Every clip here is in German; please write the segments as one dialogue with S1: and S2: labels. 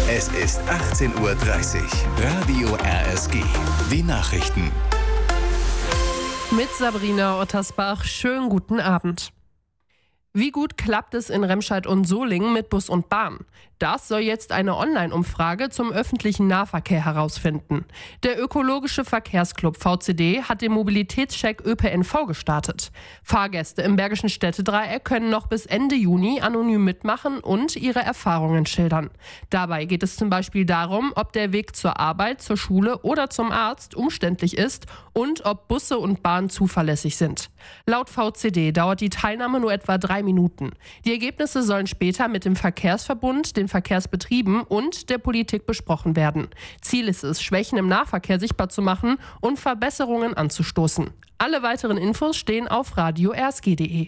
S1: Es ist 18:30 Uhr. Radio RSG. Die Nachrichten.
S2: Mit Sabrina Ottersbach. Schönen guten Abend. Wie gut klappt es in Remscheid und Solingen mit Bus und Bahn? Das soll jetzt eine Online-Umfrage zum öffentlichen Nahverkehr herausfinden. Der ökologische Verkehrsclub VCD hat den Mobilitätscheck ÖPNV gestartet. Fahrgäste im Bergischen Städtedreieck können noch bis Ende Juni anonym mitmachen und ihre Erfahrungen schildern. Dabei geht es zum Beispiel darum, ob der Weg zur Arbeit, zur Schule oder zum Arzt umständlich ist und ob Busse und Bahn zuverlässig sind. Laut VCD dauert die Teilnahme nur etwa 3 Minuten. Die Ergebnisse sollen später mit dem Verkehrsverbund, den Verkehrsbetrieben und der Politik besprochen werden. Ziel ist es, Schwächen im Nahverkehr sichtbar zu machen und Verbesserungen anzustoßen. Alle weiteren Infos stehen auf radio-rsg.de.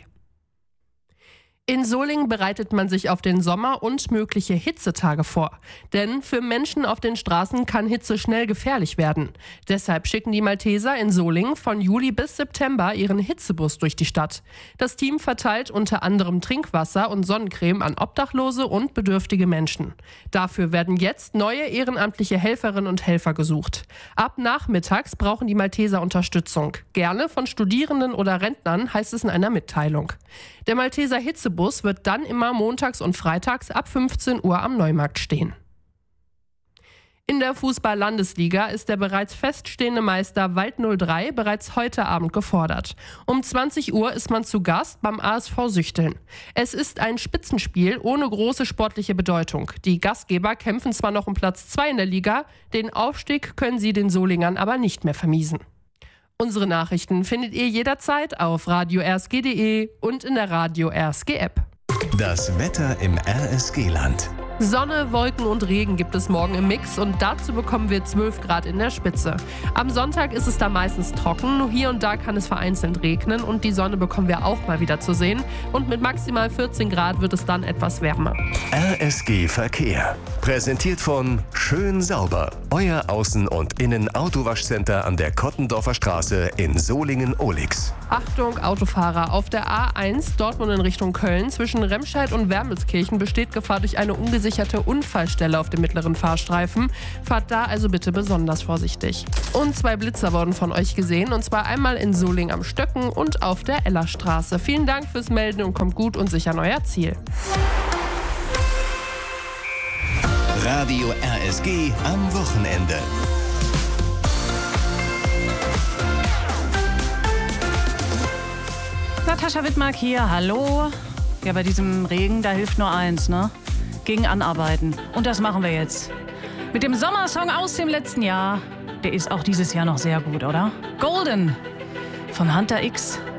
S2: In Solingen bereitet man sich auf den Sommer und mögliche Hitzetage vor. Denn für Menschen auf den Straßen kann Hitze schnell gefährlich werden. Deshalb schicken die Malteser in Solingen von Juli bis September ihren Hitzebus durch die Stadt. Das Team verteilt unter anderem Trinkwasser und Sonnencreme an Obdachlose und bedürftige Menschen. Dafür werden jetzt neue ehrenamtliche Helferinnen und Helfer gesucht. Ab nachmittags brauchen die Malteser Unterstützung. Gerne von Studierenden oder Rentnern, heißt es in einer Mitteilung. Der Malteser Hitzebus wird dann immer montags und freitags ab 15 Uhr am Neumarkt stehen. In der Fußball-Landesliga ist der bereits feststehende Meister Wald 03 bereits heute Abend gefordert. Um 20 Uhr ist man zu Gast beim ASV Süchteln. Es ist ein Spitzenspiel ohne große sportliche Bedeutung. Die Gastgeber kämpfen zwar noch um Platz 2 in der Liga, den Aufstieg können sie den Solingern aber nicht mehr vermiesen. Unsere Nachrichten findet ihr jederzeit auf radio-rsg.de und in der Radio RSG App.
S1: Das Wetter im RSG-Land.
S2: Sonne, Wolken und Regen gibt es morgen im Mix und dazu bekommen wir 12 Grad in der Spitze. Am Sonntag ist es da meistens trocken, nur hier und da kann es vereinzelt regnen und die Sonne bekommen wir auch mal wieder zu sehen. Und mit maximal 14 Grad wird es dann etwas wärmer.
S1: RSG Verkehr. Präsentiert von Schön Sauber. Euer Außen- und Innen-Autowaschcenter an der Kottendorfer Straße in Solingen-Ohlix.
S2: Achtung, Autofahrer! Auf der A1 Dortmund in Richtung Köln zwischen Remscheid und Wermelskirchen besteht Gefahr durch eine ungesicherte Unfallstelle auf dem mittleren Fahrstreifen. Fahrt da also bitte besonders vorsichtig. Und 2 Blitzer wurden von euch gesehen, und zwar einmal in Solingen am Stöcken und auf der Ellerstraße. Vielen Dank fürs Melden und kommt gut und sicher an euer Ziel.
S1: Radio RSG am Wochenende.
S3: Natascha Wittmark hier, hallo. Ja, bei diesem Regen, da hilft nur eins, ne? Gegen Anarbeiten. Und das machen wir jetzt. Mit dem Sommersong aus dem letzten Jahr. Der ist auch dieses Jahr noch sehr gut, oder? Golden von Hunter X.